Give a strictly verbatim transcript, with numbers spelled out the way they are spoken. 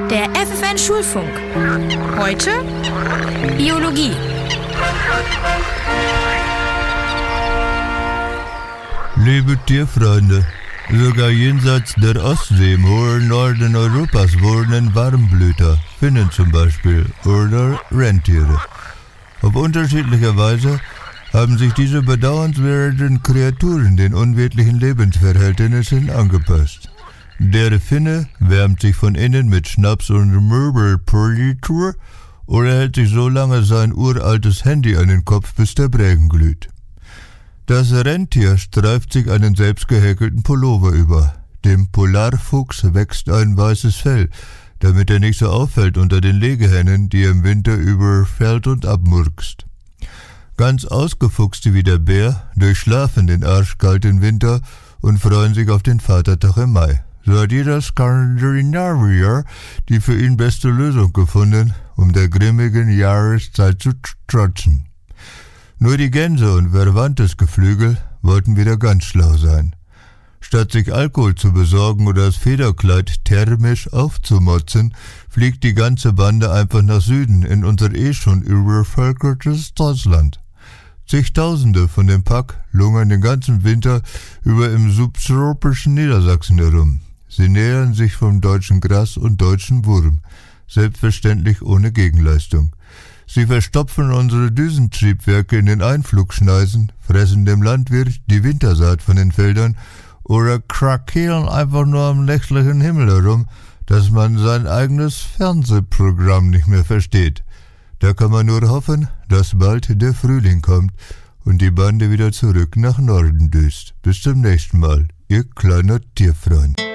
Der F F N Schulfunk. Heute Biologie. Liebe Tierfreunde, sogar jenseits der Ostsee im hohen Norden Europas wohnen Warmblüter, Finnen zum Beispiel, oder Rentiere. Auf unterschiedliche Weise haben sich diese bedauernswerten Kreaturen den unwirtlichen Lebensverhältnissen angepasst. Der Finne wärmt sich von innen mit Schnaps und Möbelpolitur oder hält sich so lange sein uraltes Handy an den Kopf, bis der Brägen glüht. Das Rentier streift sich einen selbstgehäkelten Pullover über. Dem Polarfuchs wächst ein weißes Fell, damit er nicht so auffällt unter den Legehennen, die er im Winter überfällt und abmurkst. Ganz Ausgefuchste wie der Bär durchschlafen den arschkalten Winter und freuen sich auf den Vatertag im Mai. So hat jeder Skandinavier die für ihn beste Lösung gefunden, um der grimmigen Jahreszeit zu trotzen. Nur die Gänse und verwandtes Geflügel wollten wieder ganz schlau sein. Statt sich Alkohol zu besorgen oder das Federkleid thermisch aufzumotzen, fliegt die ganze Bande einfach nach Süden in unser eh schon übervölkertes Deutschland. Zigtausende von dem Pack lungern den ganzen Winter über im subtropischen Niedersachsen herum. Sie nähern sich vom deutschen Gras und deutschen Wurm, selbstverständlich ohne Gegenleistung. Sie verstopfen unsere Düsentriebwerke in den Einflugschneisen, fressen dem Landwirt die Wintersaat von den Feldern oder krakeelen einfach nur am nächtlichen Himmel herum, dass man sein eigenes Fernsehprogramm nicht mehr versteht. Da kann man nur hoffen, dass bald der Frühling kommt und die Bande wieder zurück nach Norden düst. Bis zum nächsten Mal, ihr kleiner Tierfreund.